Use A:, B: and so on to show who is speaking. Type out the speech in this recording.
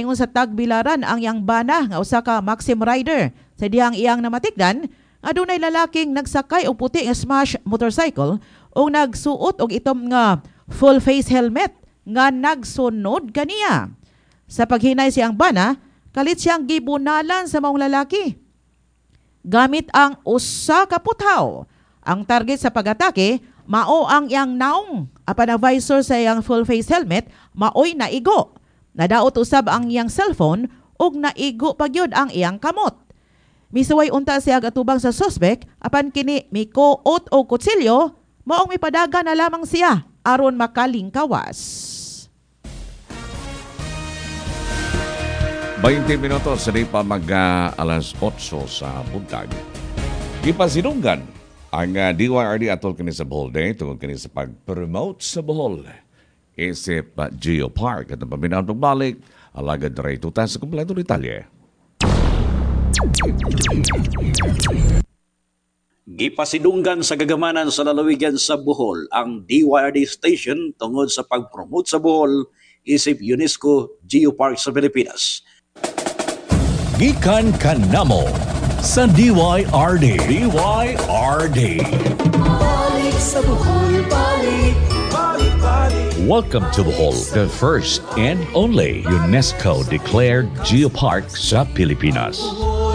A: ingon sa Tagbilaran ang iyang bana nga usa ka Maxim rider. Sa diyang iyang namatikdan, adunay lalaking nagsakay og puti nga smash motorcycle o nagsuot og itom nga full face helmet nga nagsunod kaniya. Sa paghinay siyang bana, kalit siyang gibunalan sa maong lalaki. Gamit ang usa ka puthaw. Ang target sa pag-atake mao ang iyang naong. Apan ang visor sa iyang full face helmet maoy naigo. Nadaot usab ang iyang cellphone ug naigo pagyud ang iyang kamot. Misuway unta siya atubang sa suspect apan kini mikuot og kutsilyo maong mipadaga na lamang siya aron makalingkawas.
B: 20 minutos sa di pa alas 8 sa buntag. Gipasinunggan ang DYRD atol kini sa Bohol Day tungod kini sa pag-promote sa Bohol. Isip Geopark at ang paminaw pagbalik alagad na rin tutas sa kumpleto detalye.
C: Gipasidunggan sa gagamanan sa lalawigan sa Bohol ang DYRD station tungod sa pag-promote sa Bohol isip UNESCO Geopark sa Pilipinas.
D: Gikan kanamo sa DYRD. DYRD.
E: Balik sa Bohol, balik.
D: Welcome to Bohol, the first and only UNESCO-declared geopark sa Pilipinas.